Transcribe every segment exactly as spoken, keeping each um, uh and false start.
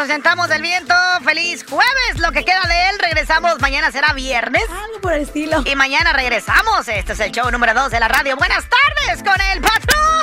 ausentamos del viento. Feliz jueves, lo que queda de él. Regresamos, mañana será viernes. Algo por el estilo. Y mañana regresamos. Este es el show número dos de la radio. Buenas tardes con el patrón.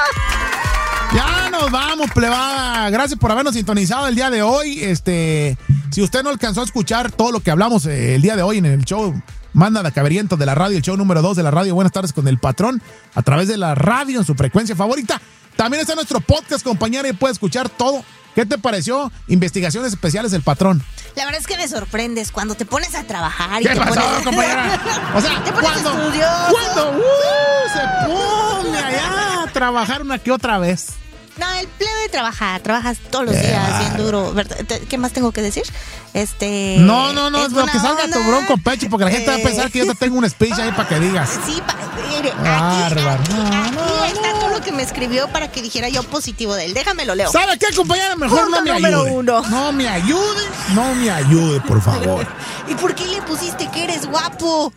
Ya nos vamos, plebada. Gracias por habernos sintonizado el día de hoy. Este, si usted no alcanzó a escuchar todo lo que hablamos eh, el día de hoy en el show Manda de Caberiento de la radio, el show número dos de la radio, Buenas tardes con el patrón, a través de la radio en su frecuencia favorita. También está nuestro podcast, compañera, y puede escuchar todo. ¿Qué te pareció? Investigaciones especiales del patrón. La verdad es que me sorprendes cuando te pones a trabajar y ¿Qué te pasó, pones... compañera? O sea, te pones cuando, estudioso. cuando uh, se pone allá a trabajar una que otra vez. No, el plebe trabaja, trabajas todos los Yeah. días bien duro. ¿verdad? ¿Qué más tengo que decir? Este. No, no, no, es lo buena que salga onda. tu bronco pecho, porque la gente va a Eh. pensar que yo te tengo un speech ahí para que digas. Sí, pa- mire, aquí, Bárbaro. aquí, No, aquí no, está todo lo que me escribió para que dijera yo positivo de él. Déjame lo leo. ¿Sabe qué, compañera? Mejor Punto no me número ayude. uno. No me ayude, no me ayude, por favor. ¿Y por qué le pusiste que eres guapo?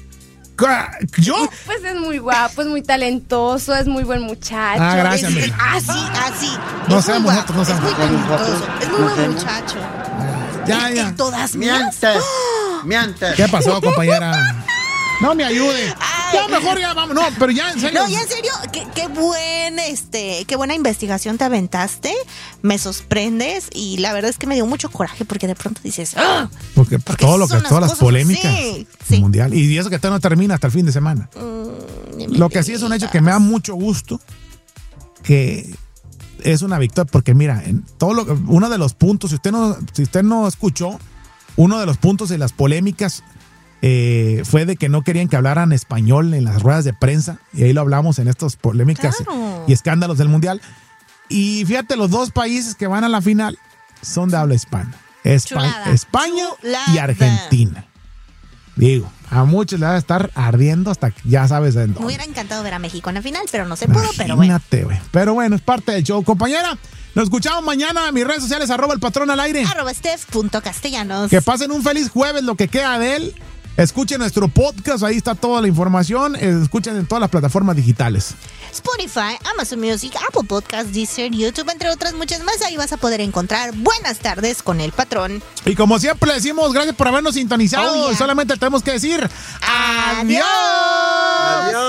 ¿Yo? Pues es muy guapo, es muy talentoso, es muy buen muchacho. Ah, gracias, Es- mija. así, así. No Es muy seamos guapo, nosotros, no es seamos muy nosotros. talentoso, es muy buen muchacho. Ya, ¿Y ya. en todas mías? Mientes, mientes. ¿Qué pasó, compañera? No me ayude. Ay. Ya mejor ya vamos. No, pero ya en serio. No, ya en serio, qué, qué buen, este, qué buena investigación te aventaste. Me sorprendes y la verdad es que me dio mucho coraje porque de pronto dices, ¡ah! Porque, Porque todo lo son que, las todas las cosas polémicas así, sí. mundial. Y eso que todavía no termina hasta el fin de semana. Mm, Lo que sí es un hecho que me da mucho gusto que es una victoria, porque mira, en todo lo uno de los puntos, si usted no, si usted no escuchó, uno de los puntos de las polémicas eh, fue de que no querían que hablaran español en las ruedas de prensa, y ahí lo hablamos en estas polémicas Claro. y escándalos del mundial. Y fíjate, los dos países que van a la final son de habla hispana. Espa- Chulada. España y Chulada. Argentina. Digo, a muchos le va a estar ardiendo hasta que ya sabes en Me dónde. hubiera encantado ver a México en la final, pero no se pudo, pero bueno. Imagínate, güey. Pero bueno, es parte del show. Compañera, nos escuchamos mañana en mis redes sociales, arroba el patrón al aire. Arroba Steph punto castellanos. Que pasen un feliz jueves, lo que queda de él. Escuchen nuestro podcast, ahí está toda la información. Escuchen en todas las plataformas digitales. Spotify, Amazon Music, Apple Podcasts, Deezer, YouTube, entre otras muchas más. Ahí vas a poder encontrar Buenas tardes con el patrón. Y como siempre le decimos, gracias por habernos sintonizado. Oh, yeah. Y solamente tenemos que decir adiós. ¡Adiós! Adiós.